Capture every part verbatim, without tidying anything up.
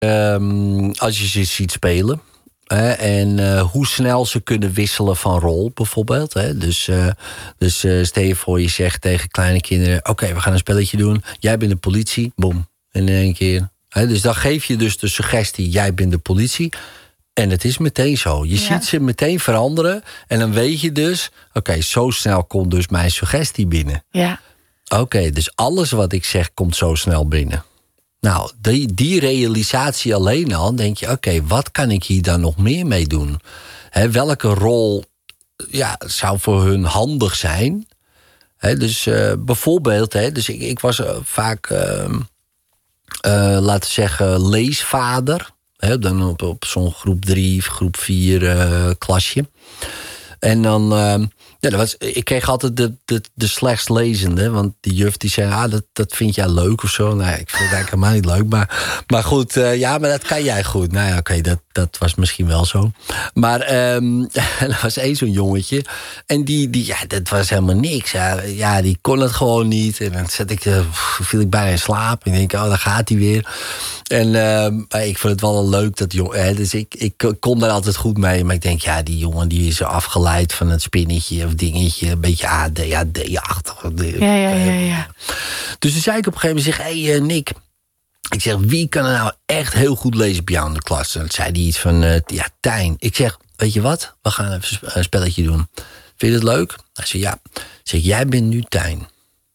Um, als je ze ziet spelen. Hè, en uh, hoe snel ze kunnen wisselen van rol, bijvoorbeeld. Hè. Dus, uh, dus uh, stel je voor, je zegt tegen kleine kinderen... oké, okay, we gaan een spelletje doen. Jij bent de politie. Boom. In één keer. Hè, dus dan geef je dus de suggestie... jij bent de politie. En het is meteen zo. Je ja. ziet ze meteen veranderen. En dan weet je dus... oké, okay, zo snel komt dus mijn suggestie binnen. Ja. Oké, okay, dus alles wat ik zeg komt zo snel binnen. Nou, die, die realisatie alleen al, denk je... oké, okay, wat kan ik hier dan nog meer mee doen? He, welke rol ja, zou voor hun handig zijn? He, dus uh, bijvoorbeeld, he, dus ik, ik was uh, vaak, uh, uh, laten we zeggen, leesvader. He, dan op, op zo'n groep drie, groep vier uh, klasje. En dan... Uh, Ja, dat was, ik kreeg altijd de, de, de slechtst lezende. Want die juf die zei, ah, dat, dat vind jij leuk of zo. Nou, ik vind het eigenlijk helemaal niet leuk. Maar, maar goed, uh, ja, maar dat kan jij goed. Nou ja, oké, okay, dat, dat was misschien wel zo. Maar um, er was één zo'n jongetje. En die, die, ja, dat was helemaal niks. Ja, ja, die kon het gewoon niet. En dan zat ik, uh, viel ik bijna in slaap. En ik denk, oh, daar gaat hij weer. En uh, ik vond het wel leuk, dat jongen. Hè, dus ik, ik kon daar altijd goed mee. Maar ik denk, ja, die jongen die is afgeleid van het spinnetje of dingetje. Een beetje A D H D-achtig. Ja, ja, ja, ja. Dus toen zei ik op een gegeven moment, zeg, hé hey, uh, Nick. Ik zeg, wie kan er nou echt heel goed lezen bij jou in de klas? En dan zei hij iets van, uh, ja, Tijn. Ik zeg, weet je wat? We gaan even een spelletje doen. Vind je het leuk? Hij zei, ja. Ik zeg, jij bent nu Tijn.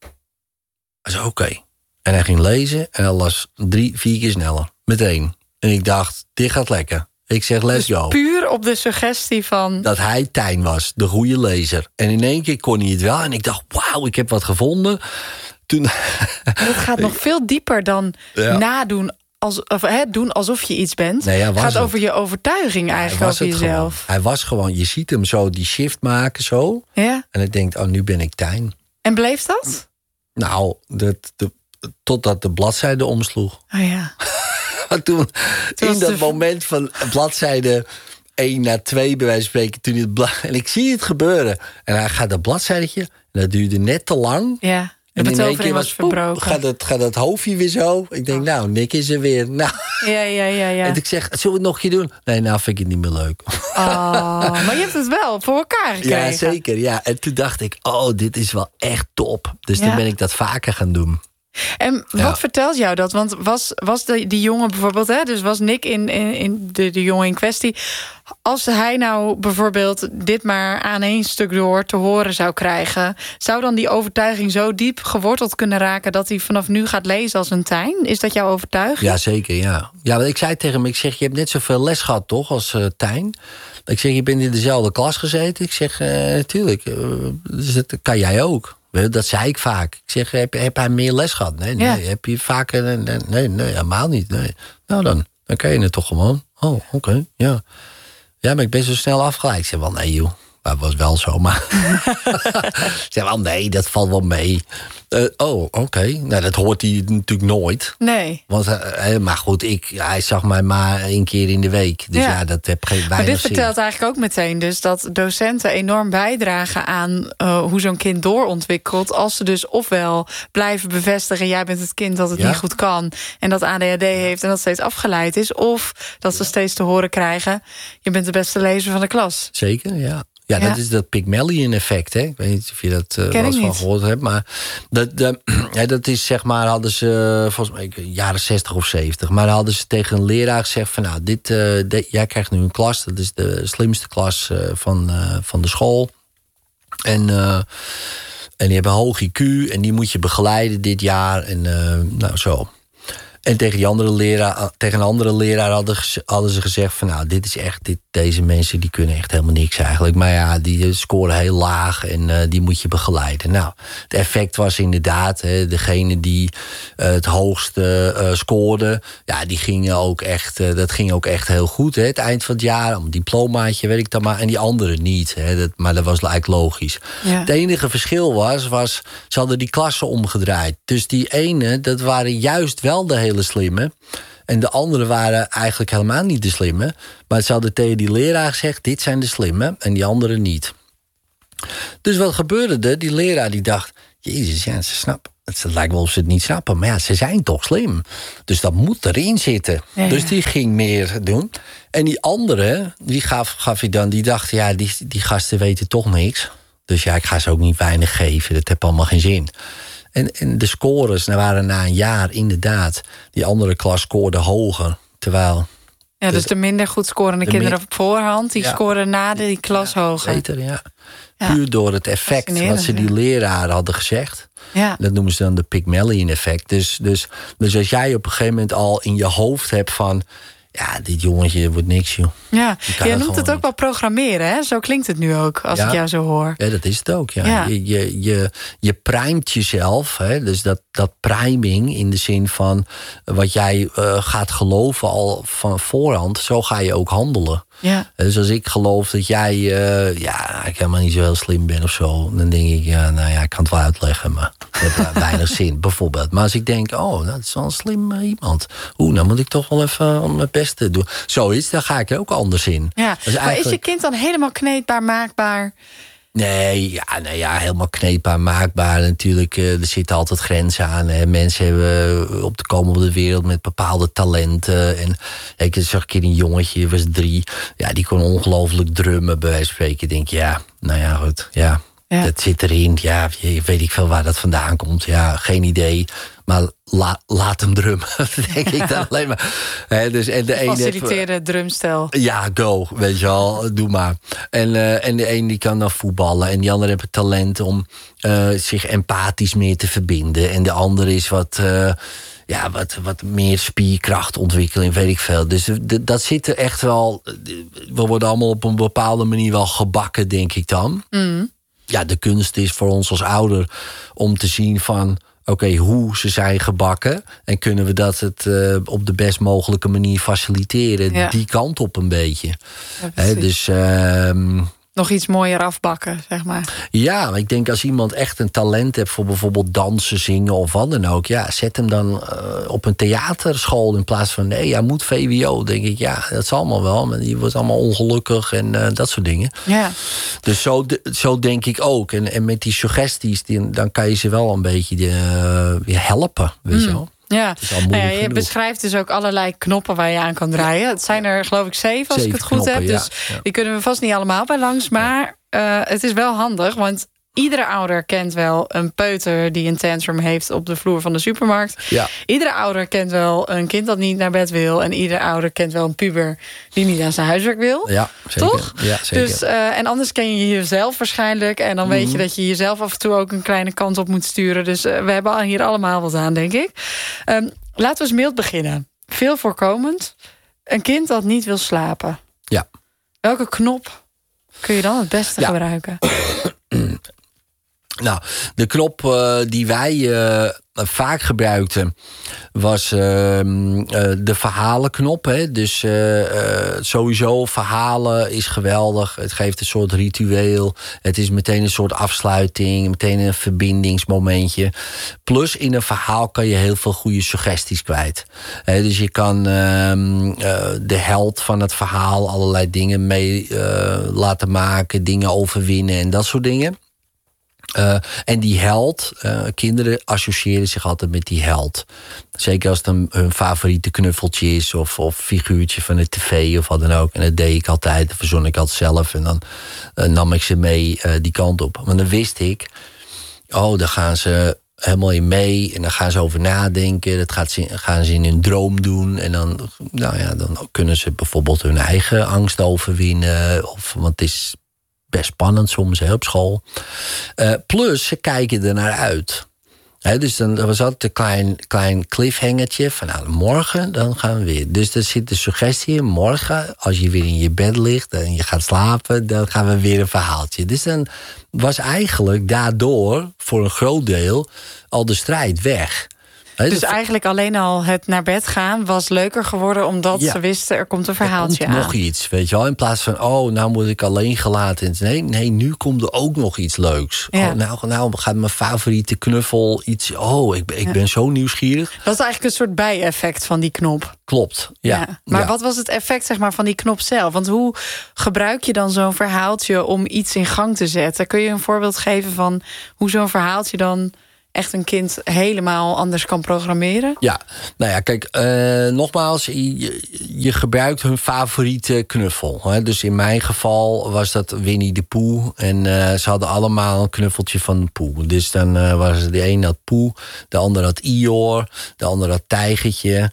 Hij zei, oké. Okay. En hij ging lezen en hij las drie, vier keer sneller. Meteen. En ik dacht, dit gaat lekker. Ik zeg, let's dus go. Puur op de suggestie van... dat hij Tijn was, de goede lezer. En in één keer kon hij het wel. En ik dacht, wauw, ik heb wat gevonden. Toen... Het gaat nog veel dieper dan ja. nadoen... Als, of, he, doen alsof je iets bent. Nee, het gaat het. over je overtuiging eigenlijk over jezelf. Gewoon. Hij was gewoon, je ziet hem zo die shift maken zo. Ja. En ik denk, oh, nu ben ik Tijn. En bleef dat? Nou, dat, de, totdat de bladzijde omsloeg. Oh ja. Toen, in dat de... moment van bladzijde één naar twee, bij wijze van spreken, toen het blad, en ik zie het gebeuren. En hij gaat dat bladzijtje, en dat duurde net te lang. Ja. En in één keer was verbroken. Gaat het, gaat het hoofdje weer zo. Ik denk, nou, Nick is er weer. Nou. Ja, ja, ja, ja. En ik zeg, zullen we het nog een keer doen? Nee, nou vind ik het niet meer leuk. Oh, maar je hebt het wel voor elkaar gekregen. Ja, zeker. Ja. En toen dacht ik, oh, dit is wel echt top. Dus ja. toen ben ik dat vaker gaan doen. En wat ja. vertelt jou dat? Want was, was de, die jongen bijvoorbeeld... Hè, dus was Nick in, in, in de, de jongen in kwestie... als hij nou bijvoorbeeld dit maar aan één stuk door te horen zou krijgen... zou dan die overtuiging zo diep geworteld kunnen raken... dat hij vanaf nu gaat lezen als een Tijn? Is dat jouw overtuiging? Ja, zeker, ja. Ja, want ik zei tegen hem, ik zeg, je hebt net zoveel les gehad, toch, als uh, Tijn? Ik zeg, je bent in dezelfde klas gezeten. Ik zeg, uh, natuurlijk, uh, dus dat kan jij ook. Dat zei ik vaak. Ik zeg, heb, heb hij meer les gehad? Nee, nee. Ja. Heb je vaker... Nee, nee, nee, helemaal niet. Nee. Nou dan, dan kan je het toch gewoon. Oh, oké, okay, ja. Ja, maar ik ben zo snel afgeleid. Ik zeg, wel nee joh. Dat was wel zo, maar... ik zeg, wel nee, dat valt wel mee. Uh, oh, oké. Okay. Nou, dat hoort hij natuurlijk nooit. Nee. Want, uh, maar goed, ik, hij zag mij maar één keer in de week. Dus ja, ja dat heb geen weinig Maar dit zin. vertelt eigenlijk ook meteen dus... dat docenten enorm bijdragen aan uh, hoe zo'n kind doorontwikkelt... als ze dus ofwel blijven bevestigen... jij bent het kind dat het ja? niet goed kan... en dat A D H D heeft en dat steeds afgeleid is... of dat ze steeds te horen krijgen... je bent de beste lezer van de klas. Zeker, ja. Ja, dat ja. is dat Pygmalion-effect, hè? Ik weet niet of je dat uh, wel eens van gehoord hebt. Maar dat, dat, ja, dat is, zeg maar, hadden ze volgens mij jaren zestig of zeventig. Maar hadden ze tegen een leraar gezegd van... nou, dit, uh, de, jij krijgt nu een klas. Dat is de slimste klas uh, van, uh, van de school. En, uh, en die hebben hoog I Q. En die moet je begeleiden dit jaar. En uh, nou, zo... En tegen, die andere leraar, tegen een andere leraar hadden, hadden ze gezegd van... nou, dit is echt, dit, deze mensen die kunnen echt helemaal niks eigenlijk. Maar ja, die scoren heel laag en uh, die moet je begeleiden. Nou, het effect was inderdaad, hè, degene die uh, het hoogste uh, scoorde... ja, die gingen ook echt, uh, dat ging ook echt heel goed, hè, het eind van het jaar. Een diplomaatje, weet ik dan maar. En die andere niet, hè, dat, maar dat was eigenlijk logisch. Ja. Het enige verschil was, was, ze hadden die klassen omgedraaid. Dus die ene, dat waren juist wel de hele slimme. En de anderen waren eigenlijk helemaal niet de slimme. Maar ze hadden tegen die leraar gezegd... dit zijn de slimme en die anderen niet. Dus wat gebeurde er? Die leraar die dacht... Jezus, ja, ze snappen, Het lijkt wel of ze het niet snappen. Maar ja, ze zijn toch slim. Dus dat moet erin zitten. Ja, ja. Dus die ging meer doen. En die andere, die gaf, gaf hij dan... die dacht, ja, die, die gasten weten toch niks. Dus ja, ik ga ze ook niet weinig geven. Dat heeft allemaal geen zin. En, en de scores waren na een jaar inderdaad... die andere klas scoorde hoger. Terwijl... Ja, dus de minder goed scorende de kinderen op voorhand... die ja. scoren na die klas ja, hoger. Beter, ja. Ja. Puur door het effect wat ze die leraren hadden gezegd. Ja. Dat noemen ze dan de Pygmalion-effect. Dus, dus, dus als jij op een gegeven moment al in je hoofd hebt van... ja, dit jongetje wordt niks, joh. Ja, je noemt het ook niet. Wel programmeren, hè? Zo klinkt het nu ook, als ja. ik jou zo hoor. Ja, dat is het ook, ja. ja. Je, je, je, je primet jezelf, hè? Dus dat, dat priming in de zin van... wat jij uh, gaat geloven al van voorhand, zo ga je ook handelen. Ja. Dus als ik geloof dat jij uh, ja, ik helemaal niet zo heel slim ben of zo... dan denk ik, ja, nou ja, ik kan het wel uitleggen... maar het heeft weinig zin, bijvoorbeeld. Maar als ik denk, oh, dat is wel een slim uh, iemand... oeh, dan moet ik toch wel even mijn best doen. Zoiets, daar ga ik ook anders in. Ja. Eigenlijk... Maar is je kind dan helemaal kneedbaar, maakbaar... Nee, ja, nee, ja, helemaal kneedbaar, maakbaar. Natuurlijk, uh, er zitten altijd grenzen aan. Hè. Mensen hebben op te komen op de wereld met bepaalde talenten. En ik zag een keer een jongetje, was drie. Ja, die kon ongelooflijk drummen, bij wijze van spreken. Ik denk, ja, nou ja, goed, ja. Ja. Dat zit erin, ja, weet ik veel waar dat vandaan komt. Ja, geen idee. Maar la, laat hem drummen, denk ik dan alleen maar. He, dus, en de faciliteren ene, drumstel. Ja, go, weet je wel, doe maar. En, uh, en de een die kan dan voetballen. En die andere heeft het talent om uh, zich empathisch meer te verbinden. En de andere is wat... Uh, Ja, wat, wat meer spierkracht ontwikkelen, weet ik veel. Dus de, dat zit er echt wel... We worden allemaal op een bepaalde manier wel gebakken, denk ik dan. Mm. Ja, de kunst is voor ons als ouder om te zien van... oké, okay, hoe ze zijn gebakken... en kunnen we dat het uh, op de best mogelijke manier faciliteren... Ja. Die kant op een beetje. Ja, He, dus... Uh, nog iets mooier afbakken, zeg maar. Ja, maar ik denk als iemand echt een talent heeft... voor bijvoorbeeld dansen, zingen of wat dan ook... ja, zet hem dan uh, op een theaterschool... in plaats van, nee, hij moet V W O. Denk ik, ja, dat is allemaal wel. Maar die wordt allemaal ongelukkig en uh, dat soort dingen. Ja. Dus zo, zo denk ik ook. En, en met die suggesties, die, dan kan je ze wel een beetje uh, weer helpen, weet mm. je wel. Ja, nou ja, je beschrijft dus ook allerlei knoppen waar je aan kan draaien. Het zijn er geloof ik zeven als zeven ik het goed knoppen, heb. Dus ja, ja. Die kunnen we vast niet allemaal bij langs. Maar uh, het is wel handig, want iedere ouder kent wel een peuter die een tantrum heeft op de vloer van de supermarkt. Ja. Iedere ouder kent wel een kind dat niet naar bed wil. En iedere ouder kent wel een puber die niet aan zijn huiswerk wil. Ja, zeker. Toch? Ja, zeker. Dus, uh, en anders ken je jezelf waarschijnlijk. En dan mm-hmm. weet je dat je jezelf af en toe ook een kleine kant op moet sturen. Dus uh, we hebben hier allemaal wat aan, denk ik. Um, laten we eens mild beginnen. Veel voorkomend. Een kind dat niet wil slapen. Ja. Welke knop kun je dan het beste ja. gebruiken? Nou, de knop uh, die wij uh, vaak gebruikten was uh, uh, de verhalenknop. Hè? Dus uh, uh, sowieso verhalen is geweldig. Het geeft een soort ritueel. Het is meteen een soort afsluiting. Meteen een verbindingsmomentje. Plus in een verhaal kan je heel veel goede suggesties kwijt. Hè? Dus je kan uh, uh, de held van het verhaal allerlei dingen mee uh, laten maken. Dingen overwinnen en dat soort dingen. Uh, en die held, uh, kinderen associëren zich altijd met die held. Zeker als het een, hun favoriete knuffeltje is... Of, of figuurtje van de tv of wat dan ook. En dat deed ik altijd, dat verzon ik altijd zelf. En dan uh, nam ik ze mee uh, die kant op. Maar dan wist ik, oh, dan gaan ze helemaal in mee... en dan gaan ze over nadenken. Dat gaat ze, gaan ze in hun droom doen. En dan, nou ja, dan kunnen ze bijvoorbeeld hun eigen angst overwinnen. Of, want het is... best spannend soms hè, op school. Uh, plus, ze kijken er naar uit. He, dus dan was altijd een klein, klein cliffhangertje van nou, morgen, dan gaan we weer. Dus er zit de suggestie in, morgen, als je weer in je bed ligt en je gaat slapen, dan gaan we weer een verhaaltje. Dus dan was eigenlijk daardoor, voor een groot deel, al de strijd weg. He, dus eigenlijk alleen al het naar bed gaan was leuker geworden... omdat ja. ze wisten, er komt een verhaaltje er komt aan. nog iets, weet je wel. In plaats van, oh, nou moet ik alleen gelaten. Nee, nee, nu komt er ook nog iets leuks. Ja. Oh, nou, nou gaat mijn favoriete knuffel iets... Oh, ik, ik ja. ben zo nieuwsgierig. Dat is eigenlijk een soort bijeffect van die knop. Klopt, ja. ja. Maar ja. wat was het effect zeg maar, van die knop zelf? Want hoe gebruik je dan zo'n verhaaltje om iets in gang te zetten? Kun je een voorbeeld geven van hoe zo'n verhaaltje dan... echt een kind helemaal anders kan programmeren? Ja, nou ja, kijk, uh, nogmaals, je, je gebruikt hun favoriete knuffel. Hè? Dus in mijn geval was dat Winnie de Pooh. En uh, ze hadden allemaal een knuffeltje van de Pooh. Dus dan uh, was de een had Pooh, de ander had Eeyore, de ander had Tijgertje.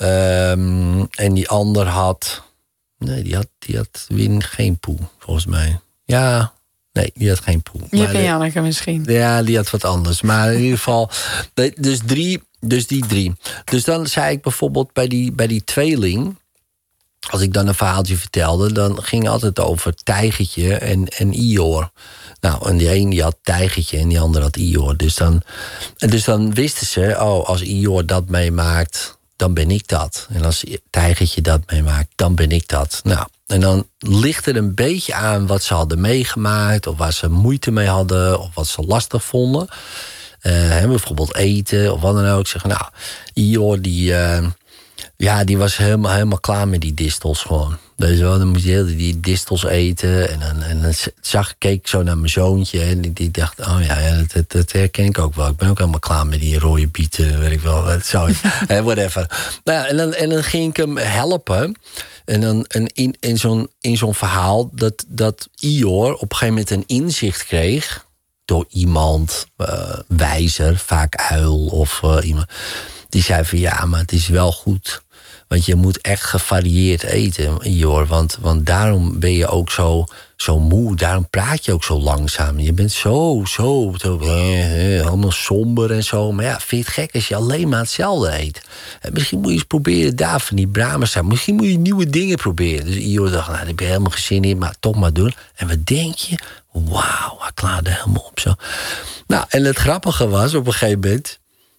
Um, en die ander had... Nee, die had, die had Win geen Pooh, volgens mij. Ja... Nee, die had geen Pooh. Je en Janneke misschien. Ja, die had wat anders. Maar in ieder geval, dus drie, dus die drie. Dus dan zei ik bijvoorbeeld bij die, bij die tweeling... als ik dan een verhaaltje vertelde... dan ging het altijd over Tijgertje en, en Eeyore. Nou, en die een die had Tijgertje en die ander had Eeyore. Dus dan, en dus dan wisten ze, oh, als Eeyore dat meemaakt... dan ben ik dat. En als Tijgertje dat meemaakt, dan ben ik dat. Nou, en dan ligt er een beetje aan wat ze hadden meegemaakt... of waar ze moeite mee hadden, of wat ze lastig vonden. Uh, bijvoorbeeld eten, of wat dan ook. Zeggen, nou, Eeyore, die, uh, ja, die was helemaal, helemaal klaar met die distels gewoon. Dus wel, dan moest je die distels eten. En dan, en dan zag, keek ik zo naar mijn zoontje. En die, die dacht, oh ja, ja dat, dat, dat herken ik ook wel. Ik ben ook helemaal klaar met die rode bieten. Weet ik wel, zo, whatever. Nou, en, dan, en dan ging ik hem helpen. En dan en in, in zo'n in zo'n verhaal dat, dat Eeyore op een gegeven moment een inzicht kreeg... door iemand, uh, wijzer, vaak uil of uh, iemand... die zei van ja, maar het is wel goed... want je moet echt gevarieerd eten, Eeyore. Want, want daarom ben je ook zo, zo moe. Daarom praat je ook zo langzaam. Je bent zo, zo, zo eh, eh, allemaal somber en zo. Maar ja, vind je het gek als je alleen maar hetzelfde eet? En misschien moet je eens proberen daar van die Brahmers. Misschien moet je nieuwe dingen proberen. Dus Eeyore dacht, nou, daar heb je helemaal geen zin in, maar toch maar doen. En wat denk je? Wauw, hij klaarde helemaal op zo. Nou, en het grappige was, op een gegeven moment...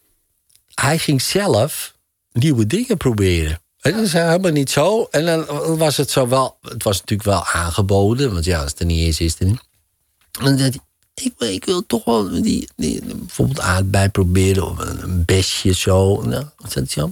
hij ging zelf nieuwe dingen proberen. En dat is helemaal niet zo. En dan was het zo wel... Het was natuurlijk wel aangeboden. Want ja, als het er niet is, is het er niet. En dan zei hij... Ik, ik wil toch wel die, die, bijvoorbeeld aardbei proberen. Of een, een besje zo. Nou, wat zei hij zo?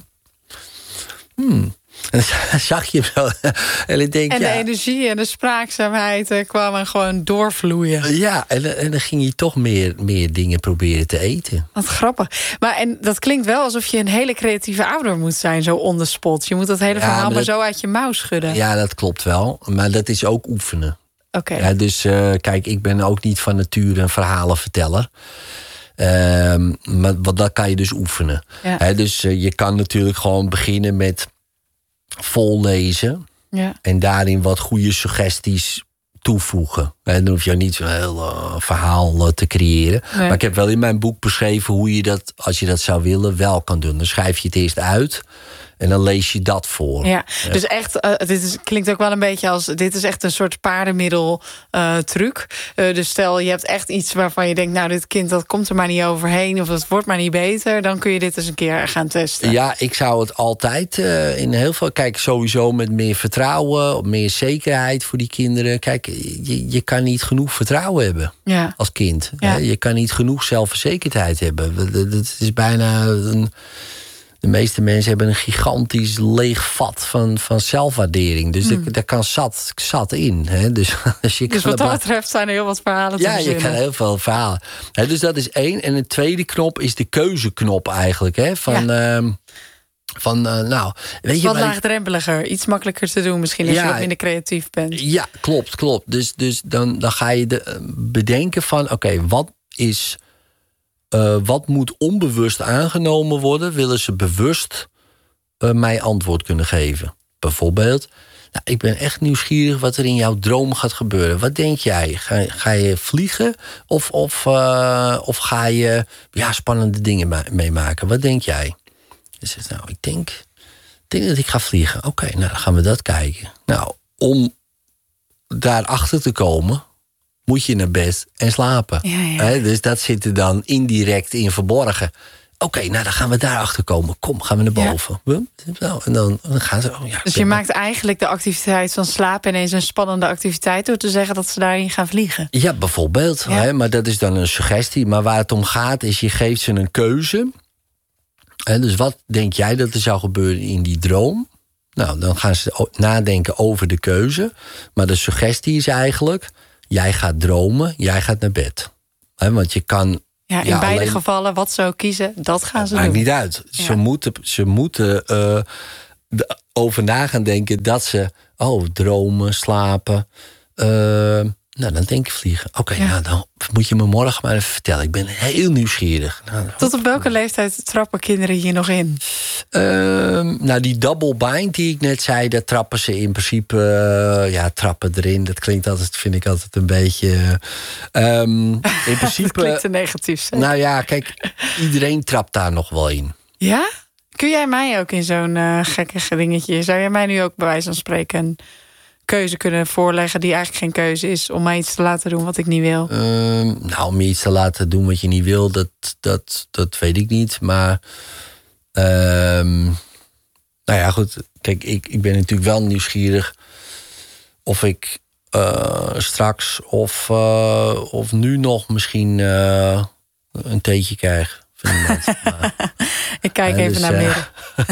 Hmm. En dan zag je hem zo. En, ik denk, en de ja, energie en de spraakzaamheid uh, kwamen gewoon doorvloeien. Ja, en, en dan ging je toch meer, meer dingen proberen te eten. Wat grappig. Maar en dat klinkt wel alsof je een hele creatieve ouder moet zijn, zo on the spot. Je moet dat hele ja, verhaal maar, dat, maar zo uit je mouw schudden. Ja, dat klopt wel. Maar dat is ook oefenen. Oké. Okay. Ja, dus uh, kijk, ik ben ook niet van nature een verhalenverteller. Uh, maar wat, dat kan je dus oefenen. Ja. He, dus uh, je kan natuurlijk gewoon beginnen met vollezen. Ja. En daarin wat goede suggesties toevoegen. En dan hoef je niet zo'n heel uh, verhaal uh, te creëren. Nee. Maar ik heb wel in mijn boek beschreven hoe je dat, als je dat zou willen, wel kan doen. Dan schrijf je het eerst uit en dan lees je dat voor. Ja, ja. Dus echt, uh, dit is, klinkt ook wel een beetje als... dit is echt een soort paardenmiddel uh, truc. Uh, dus stel, je hebt echt iets waarvan je denkt... nou, dit kind, dat komt er maar niet overheen... of dat wordt maar niet beter, dan kun je dit eens een keer gaan testen. Ja, ik zou het altijd uh, in heel veel... Kijk, sowieso met meer vertrouwen, meer zekerheid voor die kinderen. Kijk, je, je kan niet genoeg vertrouwen hebben ja. als kind. Ja. Je kan niet genoeg zelfverzekerdheid hebben. Dat is bijna... een De meeste mensen hebben een gigantisch leeg vat van, van zelfwaardering. Dus mm. daar kan zat, zat in. Hè? Dus, dus, je dus kan wat dat betreft zijn er heel wat verhalen te Ja, verzinnen. je kan heel veel verhalen. Hè, dus dat is één. En een tweede knop is de keuzeknop eigenlijk. Hè? Van... Ja. Uh, Van, uh, nou, weet je, wat laagdrempeliger, iets makkelijker te doen misschien als ja, je wat minder creatief bent. Ja, klopt, klopt. Dus, dus dan, dan ga je de, bedenken van, oké, okay, wat is, uh, wat moet onbewust aangenomen worden? Willen ze bewust uh, mij antwoord kunnen geven? Bijvoorbeeld, nou, ik ben echt nieuwsgierig wat er in jouw droom gaat gebeuren. Wat denk jij? Ga, ga je vliegen of, of, uh, of ga je ja, spannende dingen ma- meemaken? Wat denk jij? Je zegt, nou, ik denk, ik denk dat ik ga vliegen. Oké, okay, nou, dan gaan we dat kijken. Nou, om daarachter te komen, moet je naar bed en slapen. Ja, ja. He, dus dat zit er dan indirect in verborgen. Oké, okay, nou, dan gaan we daarachter komen. Kom, gaan we naar boven. Ja. Nou, en dan, dan gaan ze... Oh, ja, dus je maakt eigenlijk de activiteit van slapen ineens een spannende activiteit door te zeggen dat ze daarin gaan vliegen. Ja, bijvoorbeeld. Ja. He, maar dat is dan een suggestie. Maar waar het om gaat is, je geeft ze een keuze. En dus wat denk jij dat er zou gebeuren in die droom? Nou, dan gaan ze nadenken over de keuze. Maar de suggestie is eigenlijk, jij gaat dromen, jij gaat naar bed. He, want je kan Ja, in ja, beide alleen, gevallen, wat ze ook kiezen, dat gaan ze maakt doen. Maakt niet uit. Ja. Ze moeten, ze moeten uh, over na gaan denken dat ze... oh, dromen, slapen... Uh, Nou, dan denk ik vliegen. Oké, okay, ja. nou, dan moet je me morgen maar even vertellen. Ik ben heel nieuwsgierig. Nou, Tot op welke leeftijd trappen kinderen hier nog in? Uh, nou, die double bind die ik net zei... daar trappen ze in principe... Uh, ja, trappen erin. Dat klinkt altijd, vind ik altijd een beetje... Um, in principe... dat klinkt te negatief. Zeg. Nou ja, kijk, iedereen trapt daar nog wel in. Ja? Kun jij mij ook in zo'n uh, gekke dingetje... zou jij mij nu ook bij wijze van spreken... keuze kunnen voorleggen die eigenlijk geen keuze is... om mij iets te laten doen wat ik niet wil? Uh, nou, om je iets te laten doen wat je niet wil, dat, dat, dat weet ik niet. Maar, uh, nou ja, goed. Kijk, ik, ik ben natuurlijk wel nieuwsgierig... of ik uh, straks of, uh, of nu nog misschien uh, een theetje krijg. Maar, ik kijk even dus, naar midden.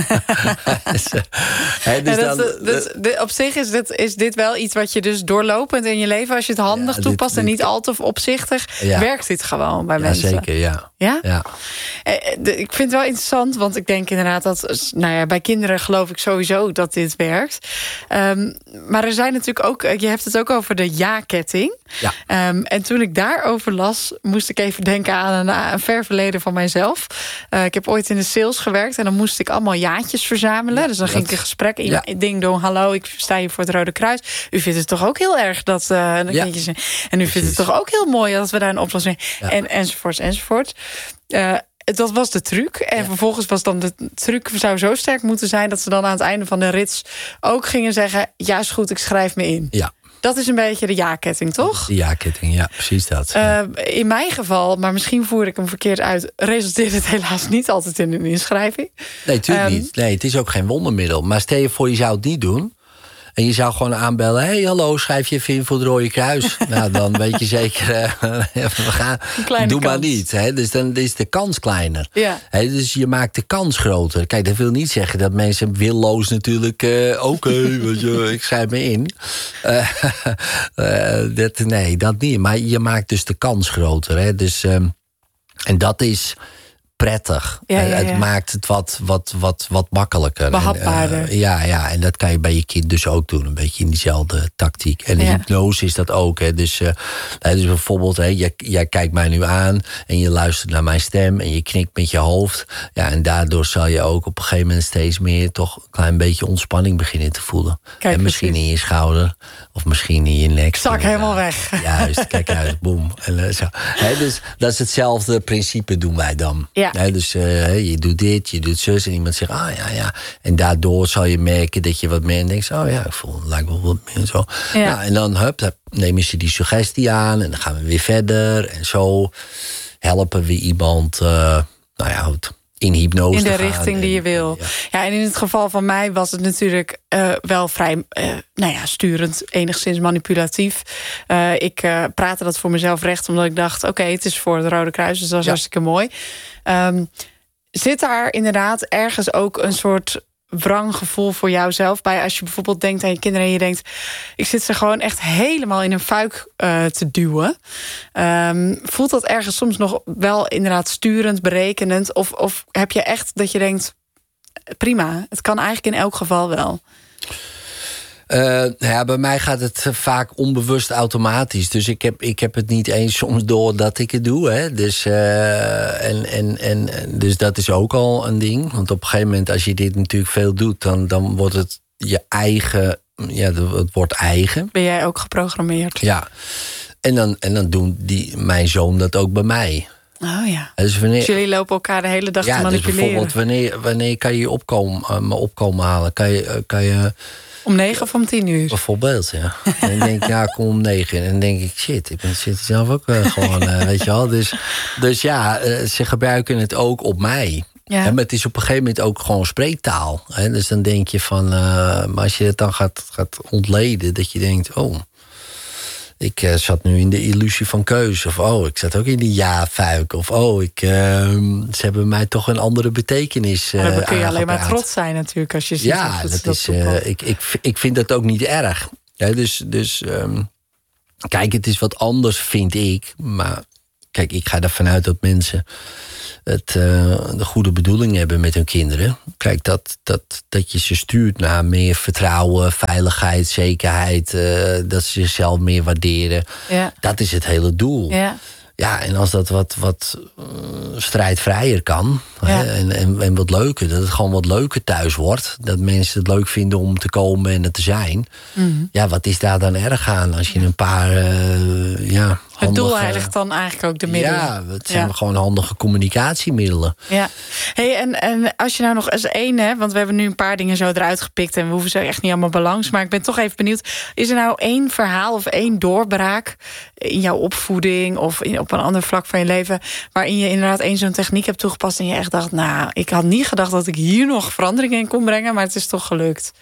dus, uh, dus ja, dat, dat, dat, op zich is dit, is dit wel iets wat je dus doorlopend in je leven... als je het handig ja, toepast dit, dit, en niet al te opzichtig... Ja. werkt dit gewoon bij ja, mensen. Zeker, ja. Ja? ja. Ik vind het wel interessant, want ik denk inderdaad dat... nou ja, bij kinderen geloof ik sowieso dat dit werkt. Um, maar er zijn natuurlijk ook... je hebt het ook over de ja-ketting. Ja. Um, en toen ik daarover las, moest ik even denken aan een, een ver verleden van mijzelf. Uh, ik heb ooit in de sales gewerkt en dan moest ik allemaal jaatjes verzamelen. Ja, dus dan ging ik een gesprek in. Ja. Ding dong, hallo, ik sta hier voor het Rode Kruis. U vindt het toch ook heel erg dat... Uh, en, ja. kindjes, en u vindt het toch ook heel mooi dat we daar een oplossing... Ja. En, enzovoorts, enzovoorts. Uh, dat was de truc. En ja. vervolgens was dan de truc zou zo sterk moeten zijn... dat ze dan aan het einde van de rits ook gingen zeggen... ja, is goed, ik schrijf me in. Ja. Dat is een beetje de ja-ketting, toch? De ja-ketting, ja, precies dat. Uh, in mijn geval, maar misschien voer ik hem verkeerd uit... resulteert het helaas niet altijd in een inschrijving. Nee, natuurlijk um, niet. Nee, het is ook geen wondermiddel. Maar stel je voor, je zou het niet doen... en je zou gewoon aanbellen... hé, hey, hallo, schrijf je even in voor het Rode Kruis. Nou, dan weet je zeker... Uh, we gaan, doe maar niet. Hè? Dus dan is de kans kleiner. Ja. Hè? Dus je maakt de kans groter. Kijk, dat wil niet zeggen dat mensen willoos natuurlijk... Uh, oké, okay, ik schrijf me in. Uh, uh, dat, nee, dat niet. Maar je maakt dus de kans groter. Hè? Dus, um, en dat is... prettig. Ja, ja, ja. Het maakt het wat, wat, wat, wat makkelijker. Behapbaarder. En, uh, ja, ja, en dat kan je bij je kind dus ook doen. Een beetje in diezelfde tactiek. En de ja. hypnose is dat ook. Hè. Dus, uh, dus bijvoorbeeld, hè, jij, jij kijkt mij nu aan... en je luistert naar mijn stem en je knikt met je hoofd. Ja, en daardoor zal je ook op een gegeven moment... steeds meer toch een klein beetje ontspanning beginnen te voelen. Kijk, en misschien precies. in je schouder of misschien in je nek. Zak helemaal weg. Juist, kijk uit, boem. En, uh, zo. Hè, dus dat is hetzelfde principe doen wij dan. Ja. He, dus uh, je doet dit, je doet zus en iemand zegt, ah ja, ja. En daardoor zal je merken dat je wat meer denkt, oh ja, ik voel het lijkt wel wat meer zo. Ja. Nou, en dan hup, dan nemen ze die suggestie aan en dan gaan we weer verder. En zo helpen we iemand, uh, nou ja, goed, in hypnose in de te gaan. richting die je wil. Ja. ja, en in het geval van mij was het natuurlijk uh, wel vrij, uh, nou ja, sturend, enigszins manipulatief. Uh, ik uh, praatte dat voor mezelf recht, omdat ik dacht, oké, okay, het is voor het Rode Kruis, dus dat is ja. hartstikke mooi. Um, zit daar inderdaad ergens ook een soort wranggevoel voor jouzelf bij, als je bijvoorbeeld denkt aan je kinderen en je denkt, ik zit ze gewoon echt helemaal in een fuik uh, te duwen. Um, voelt dat ergens soms nog wel inderdaad sturend, berekenend? Of, of heb je echt dat je denkt, prima, het kan eigenlijk in elk geval wel? Uh, ja, bij mij gaat het vaak onbewust automatisch. Dus ik heb, ik heb het niet eens soms door dat ik het doe. Hè. Dus, uh, en, en, en, dus dat is ook al een ding. Want op een gegeven moment, als je dit natuurlijk veel doet, dan, dan wordt het je eigen. Ja, het wordt eigen. Ben jij ook geprogrammeerd? Ja. En dan, en dan doen die, mijn zoon dat ook bij mij. Oh ja. Dus, wanneer, dus jullie lopen elkaar de hele dag ja, te manipuleren. Dus bijvoorbeeld, wanneer, wanneer kan je je opkomen, uh, me opkomen halen? Kan je. Kan je Om negen of om tien uur? Bijvoorbeeld, ja. En dan denk ik, ja, kom om negen. En dan denk ik, shit, ik ben, zit zelf ook uh, gewoon, uh, weet je wel. Dus, dus ja, uh, ze gebruiken het ook op mij. Ja. En maar het is op een gegeven moment ook gewoon spreektaal. Hè? Dus dan denk je van, uh, maar als je het dan gaat, gaat ontleden, dat je denkt, oh, ik uh, zat nu in de illusie van keuze. Of oh, ik zat ook in die ja-fuik. Of oh, ik, uh, ze hebben mij toch een andere betekenis uh, dan kun je aangepraat. alleen maar trots zijn natuurlijk als je ziet. Ja, dat, dat is. Uh, ik, ik, ik vind dat ook niet erg. Ja, dus, dus um, kijk, het is wat anders, vind ik. Maar kijk, ik ga ervan uit dat mensen het, uh, de goede bedoeling hebben met hun kinderen. Kijk, dat, dat, dat je ze stuurt naar meer vertrouwen, veiligheid, zekerheid. Uh, dat ze zichzelf meer waarderen. Ja. Dat is het hele doel. Ja. Ja, en als dat wat, wat uh, strijdvrijer kan, ja. hè, en, en, en wat leuker, dat het gewoon wat leuker thuis wordt. Dat mensen het leuk vinden om te komen en er te zijn. Mm-hmm. Ja, wat is daar dan erg aan als je een paar, uh, ja... Het doel heiligt dan eigenlijk ook de middelen. Ja, het zijn ja. gewoon handige communicatiemiddelen. Ja. Hey, en, en als je nou nog eens één, hè, want we hebben nu een paar dingen zo eruit gepikt en we hoeven ze echt niet allemaal belangs, maar ik ben toch even benieuwd, is er nou één verhaal of één doorbraak in jouw opvoeding of in, op een ander vlak van je leven, waarin je inderdaad één zo'n techniek hebt toegepast en je echt dacht, nou, ik had niet gedacht dat ik hier nog verandering in kon brengen, maar het is toch gelukt?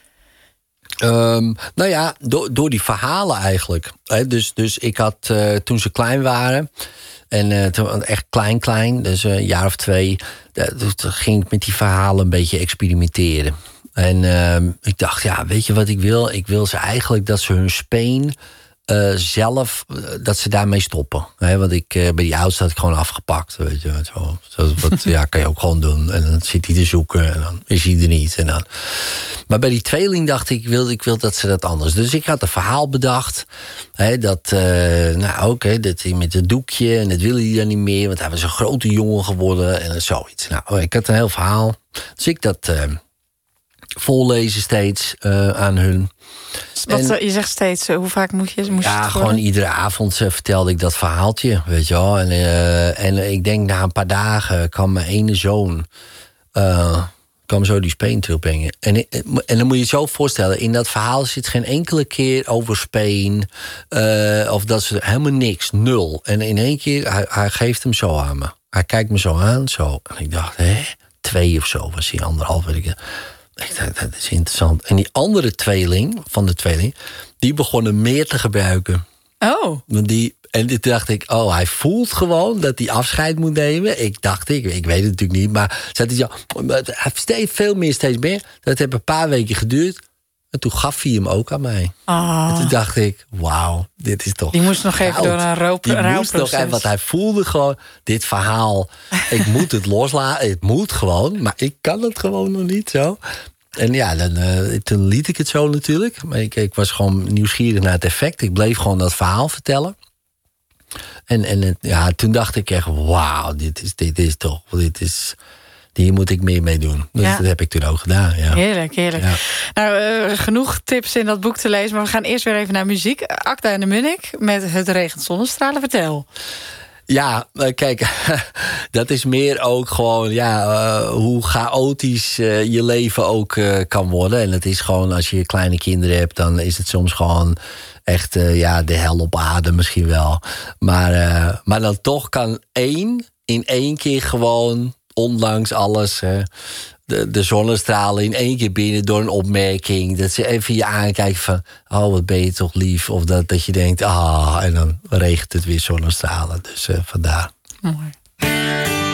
Um, nou ja, do, door die verhalen eigenlijk. He, dus, dus ik had uh, toen ze klein waren, en uh, toen echt klein, klein, dus een jaar of twee, uh, toen ging ik met die verhalen een beetje experimenteren. En uh, ik dacht, ja, weet je wat ik wil? Ik wil ze eigenlijk dat ze hun speen uh, zelf, uh, dat ze daarmee stoppen. He, want ik, uh, bij die oudste had ik gewoon afgepakt. Weet je, zo, zo, wat, ja, kan je ook gewoon doen. En dan zit hij te zoeken en dan is hij er niet. En dan... Maar bij die tweeling dacht ik, ik wil, ik wil dat ze dat anders. Dus ik had een verhaal bedacht. Hè, dat, uh, nou oké, okay, dat hij met het doekje, en dat wilde hij dan niet meer, want hij was een grote jongen geworden en zoiets. Nou, ik had een heel verhaal. Dus ik dat uh, vollezen steeds uh, aan hun. Wat, en, je zegt steeds, hoe vaak moet je, moest ja, je het gewoon iedere avond uh, vertelde ik dat verhaaltje, weet je wel. En, uh, en ik denk na een paar dagen kwam mijn ene zoon... Uh, kwam zo die speen terugbrengen. En, en dan moet je je zo voorstellen, in dat verhaal zit geen enkele keer over speen, uh, of dat ze helemaal niks, nul. En in één keer, hij, hij geeft hem zo aan me. Hij kijkt me zo aan, zo. En ik dacht, hé, twee of zo was hij, anderhalf, weet ik. Ik dacht, dat is interessant. En die andere tweeling, van de tweeling, die begonnen meer te gebruiken. Oh. Want die... En toen dacht ik, oh, hij voelt gewoon dat hij afscheid moet nemen. Ik dacht, ik, ik weet het natuurlijk niet, maar zei hij, hij steeds veel meer, steeds meer. Dat heeft een paar weken geduurd. En toen gaf hij hem ook aan mij. Oh. En toen dacht ik, wauw, dit is toch... Die moest nog even door een rouw- Die rouwproces. moest nog even, want hij voelde gewoon, dit verhaal, ik moet het loslaten. Het moet gewoon, maar ik kan het gewoon nog niet zo. En ja, dan, uh, toen liet ik het zo natuurlijk. Maar ik, ik was gewoon nieuwsgierig naar het effect. Ik bleef gewoon dat verhaal vertellen. En, en ja, toen dacht ik echt, wauw, dit is, dit is toch, dit is, hier moet ik meer mee doen. Dus ja. Dat heb ik toen ook gedaan. Ja. Heerlijk, heerlijk. Ja. Nou, uh, genoeg tips in dat boek te lezen, maar we gaan eerst weer even naar muziek. Acda en de Munnik met Het regent zonnestralen. Vertel. Ja, kijk, dat is meer ook gewoon ja, uh, hoe chaotisch uh, je leven ook uh, kan worden. En het is gewoon, als je kleine kinderen hebt, dan is het soms gewoon echt uh, ja, de hel op aarde misschien wel. Maar, uh, maar dan toch kan één in één keer gewoon, ondanks alles, uh, de, de zonnestralen in één keer binnen door een opmerking. Dat ze even je aankijken van, oh, wat ben je toch lief. Of dat, dat je denkt, ah, en dan regent het weer zonnestralen. Dus uh, vandaar. Mooi.